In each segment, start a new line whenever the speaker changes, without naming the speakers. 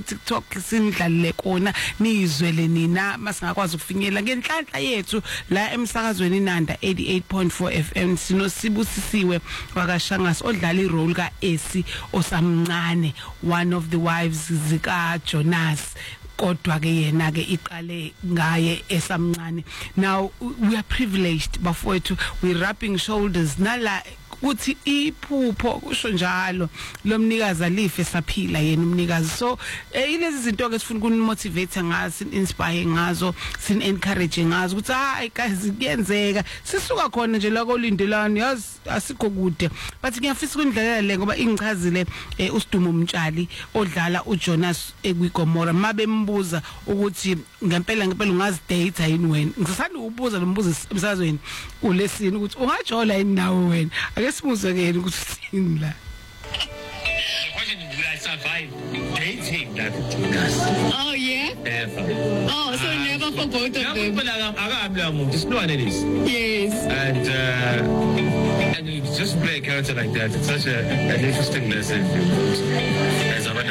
TikTok sinidlalile kona nizwele nina masingakwazi ukufinyelela ngenhlanhla yethu la emsakazweni Nanda 88.4 FM sinosibusisiwe wakashangasi odlala irole ka Esi osamncane, one of the wives zika Jonas, kodwa ke yena ke iqale ngaye esamncane. Now we are privileged bafowethu, we rubbing shoulders nala uthi iphupho kusho njalo lomnikazi alife saphila yena umnikazi. So ilezi zinto ke sifuna ukunimotivate ngazo, inspire ngazo, sin encourage ngazo ukuthi hayi guys kuyenzeka, sisuka khona nje la kolindelani yazi asikho kude, but ngiyafisa ukundlela le ngoba ingichazile uSidumo Mtshali odlala uJonas ekwigomora mabembuza ukuthi ngempela ungazi date yini wena, ngisasanda ukubuza lo mbuzo emsazweni ulesini ukuthi ungajola yini nawe wena, ake sibuze ke ukuthi sini la.
Will I survive dating that Jonas?
Oh yeah?
Never.
Oh, so never for both of them.
Just know what it is.
Yes.
And you just play a character like that. It's such an interesting lesson. As a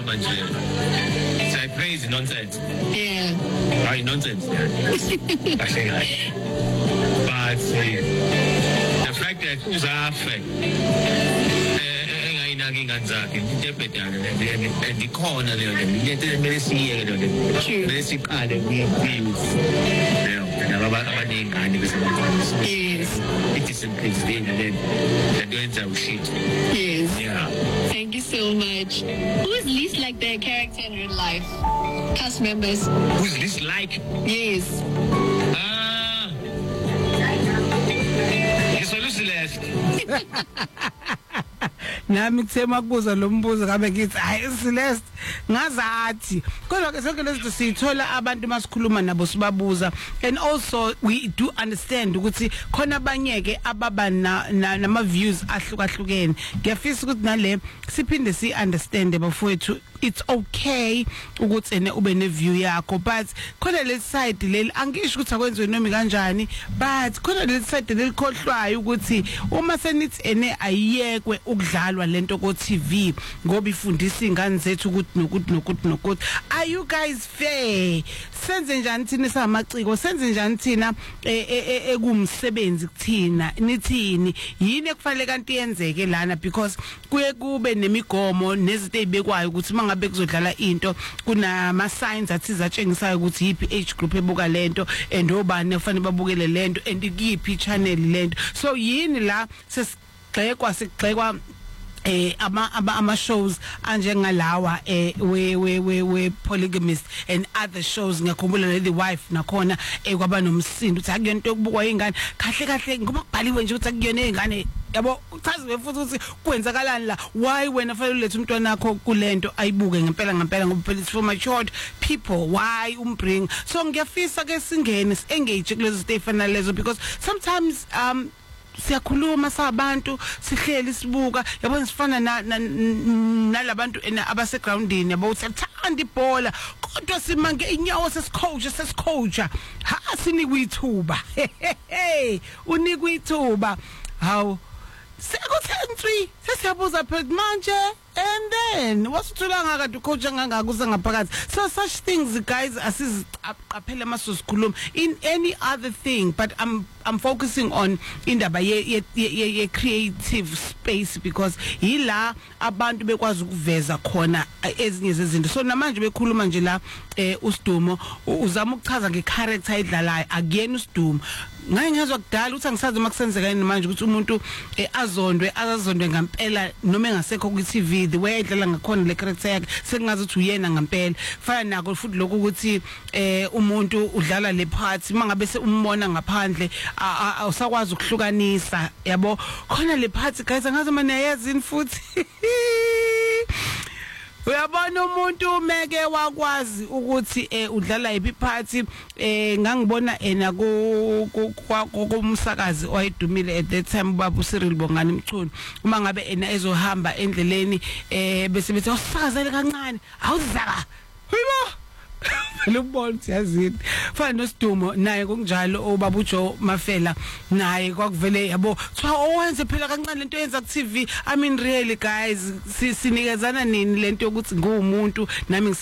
so I praise nonsense.
Yeah.
Right, nonsense. Actually, but the fact that who's after and the corner there,
yes.
It is in place then and then they're doing some shit.
Yes.
Yeah.
Thank you so much. Who's least like their character in real life? Cast members.
Who's this like?
Yes.
It's Celeste.
Nami kuthema kubuza lo mbuzo kabe ngithi hayi Celeste ngazathi kodwa ke sonke lezinto sithola abantu masikhuluma nabo sibabuza, and also we do understand ukuthi khona abanyeke ababa nama views ahlukahlukene. Ngiyafisa ukuthi nale siphinde si understand bafowethu, it's okay ukuthi ene ube ne view yakho, but khona le side leli angisho ukuthi akwenziwe noma kanjani, but khona le side lelikhohlwayo ukuthi uma senithi ene ayiyekwe ukudlalwa lento ko TV ngoba ifundisa ingane zethu ukuthi are you guys fair? Senze njani thina samaciko, senze njani thina ekumsebenzi kuthina nithini yini ekufanele kanti yenzeke lana, because kuye kube nemigomo nezinto ezibekwayo ukuthi mangabe kuzodlala into kunama signs athi zatshengisayo ukuthi yipi age group ebuka lento and obani kufanele babukele lento and kuyiphi channel lento. So yini la sigxekwa ama shows anjengalawa we polygamist and other shows. Ngiyakhumbula The Wife nakhona kwaba nomsindo uthi akuyonto yokubukwa ingane kahle ngoba kubhaliwe nje ukuthi akuyona ingane, yabo uchaziwe futhi ukuthi kwenzakalani la, why wena fanele ulethe umntwana wakho kulento ayibuke ngempela ngoba it's for matured people, why umbring. So ngiyafisa ke singene engage kulezi zinto ezifana lezo, because sometimes siyakhuluma sabantu sihleli sibuka, yabona sifana nalabantu abase groundini, yabo uthanda ibhola kodwa simange inyawo sesicoacha ha sinikwe ithuba unikwe ithuba hawu sekuthi 3 sesiyabuza phela manje, and then wasithulanga kade ucoach ngangaka usengaphakathi. So such things guys asiziqaphele masosikhuluma in any other thing, but I'm focusing on indaba ye creative space, because yila abantu bekwazi ukuveza khona ezinye zezinto. So namanje bekhuluma nje la uSidumo uzama ukuchaza ngecharacter edlalayo akuyena uSidumo. Ngayengezwa kudala uthi angisazi makusenzeka yini manje ukuthi umuntu azondwe ngempela noma engasekho ku TV, the way edlala ngakhona le character yakhe sekungazi ukuthi uyena ngempela. Fana nako futhi lokho ukuthi umuntu udlala le part mangabe umbona ngaphandle awusakwazi ukuhlukanisa, yabo khona le part guys angazi manje yazini futhi uyabona umuntu meke wakwazi ukuthi udlala ipi party. Ngangibona ena kumsakazi oyidumile at that time baba uCyril Bongani Mchunu, uma ngabe ena ezohamba endleleni bese bethi usakazele kancane awuzaka hayibo lokubona siyazini fana noSidumo naye kunjalo obaba uJoe Mafela naye kwakuvele yabo kuthiwa owenze phela kancane lento yenza ku TV. I mean really guys sinikezana nini lento ukuthi ngumuntu nami